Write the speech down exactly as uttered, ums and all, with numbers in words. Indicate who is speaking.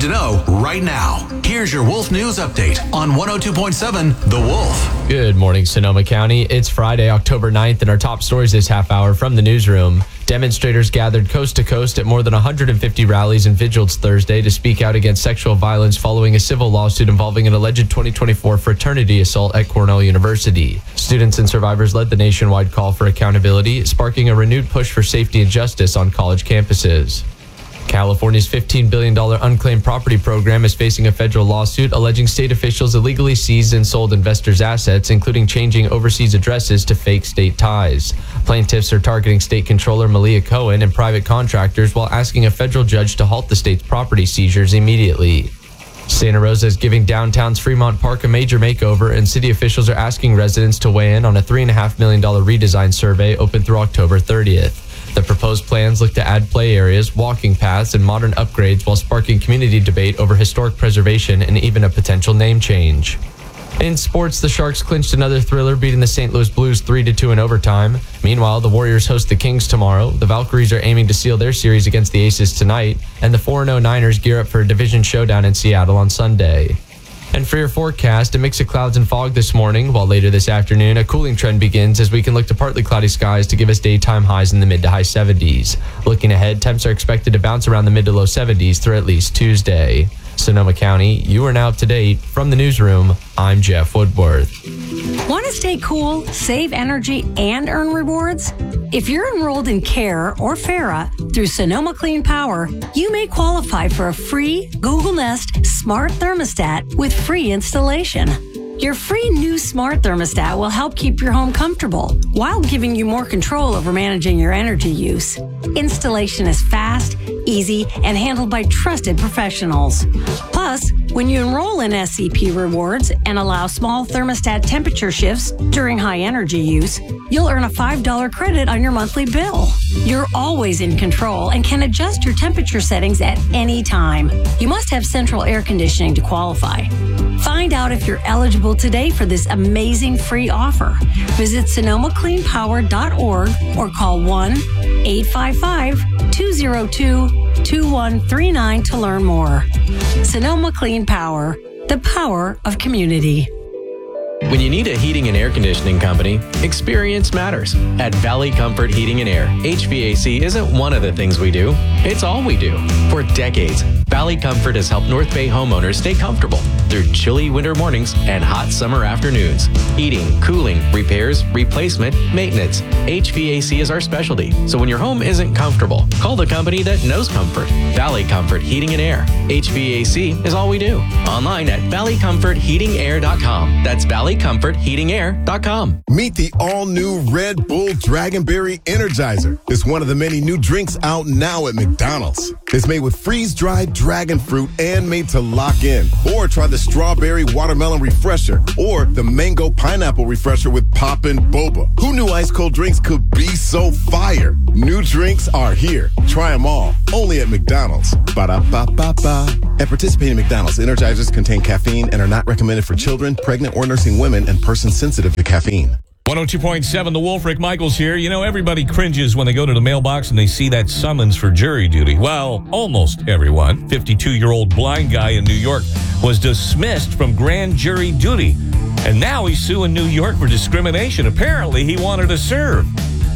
Speaker 1: to know right now. Here's your Wolf News Update on one oh two point seven The Wolf.
Speaker 2: Good morning, Sonoma County. It's Friday, October ninth, and our top stories this half hour from the newsroom. Demonstrators gathered coast to coast at more than one hundred fifty rallies and vigils Thursday to speak out against sexual violence following a civil lawsuit involving an alleged twenty twenty-four fraternity assault at Cornell University. Students and survivors led the nationwide call for accountability, sparking a renewed push for safety and justice on college campuses. California's fifteen billion dollars unclaimed property program is facing a federal lawsuit alleging state officials illegally seized and sold investors' assets, including changing overseas addresses to fake state ties. Plaintiffs are targeting state controller Malia Cohen and private contractors while asking a federal judge to halt the state's property seizures immediately. Santa Rosa is giving downtown's Fremont Park a major makeover, and city officials are asking residents to weigh in on a three point five million dollars redesign survey open through October thirtieth. The proposed plans look to add play areas, walking paths, and modern upgrades while sparking community debate over historic preservation and even a potential name change. In sports, the Sharks clinched another thriller, beating the Saint Louis Blues three to two in overtime. Meanwhile, the Warriors host the Kings tomorrow. The Valkyries are aiming to seal their series against the Aces tonight, and the four and oh Niners gear up for a division showdown in Seattle on Sunday. And for your forecast, a mix of clouds and fog this morning, while later this afternoon, a cooling trend begins as we can look to partly cloudy skies to give us daytime highs in the mid to high seventies. Looking ahead, temps are expected to bounce around the mid to low seventies through at least Tuesday. Sonoma County, you are now up to date. From the newsroom, I'm Jeff Woodworth.
Speaker 3: Want to stay cool, save energy, and earn rewards? If you're enrolled in CARE or FARA through Sonoma Clean Power, you may qualify for a free Google Nest smart thermostat with free installation. Your free new smart thermostat will help keep your home comfortable while giving you more control over managing your energy use. Installation is fast, easy, and handled by trusted professionals. Plus, when you enroll in S C P Rewards and allow small thermostat temperature shifts during high energy use, you'll earn a five dollars credit on your monthly bill. You're always in control and can adjust your temperature settings at any time. You must have central air conditioning to qualify. Find out if you're eligible today for this amazing free offer. Visit sonoma clean power dot org or call one eight five five, two oh two, two one three nine to learn more. Sonoma Clean Power, the power of community.
Speaker 4: When you need a heating and air conditioning company, experience matters. At Valley Comfort Heating and Air, H V A C isn't one of the things we do, it's all we do. For decades, Valley Comfort has helped North Bay homeowners stay comfortable through chilly winter mornings and hot summer afternoons. Heating, cooling, repairs, replacement, maintenance. H V A C is our specialty, so when your home isn't comfortable, call the company that knows comfort. Valley Comfort Heating and Air. H V A C is all we do. Online at valley comfort heating air dot com. That's valley comfort heating air dot com.
Speaker 5: Meet the all-new Red Bull Dragonberry Energizer. It's one of the many new drinks out now at McDonald's. It's made with freeze-dried dragon fruit and made to lock in. Or try the Strawberry Watermelon Refresher or the Mango Pineapple Refresher with Poppin' Boba. Who knew ice-cold drinks could be so fire? New drinks are here. Try them all. Only at McDonald's. Ba-da-ba-ba-ba. At participating McDonald's, Energizers contain caffeine and are not recommended for children, pregnant or nursing women, and persons sensitive to caffeine.
Speaker 6: one oh two point seven The Wolf, Rick Michaels here. You know, everybody cringes when they go to the mailbox and they see that summons for jury duty. Well, almost everyone. fifty-two-year-old blind guy in New York was dismissed from grand jury duty. And now he's suing New York for discrimination. Apparently, he wanted to serve.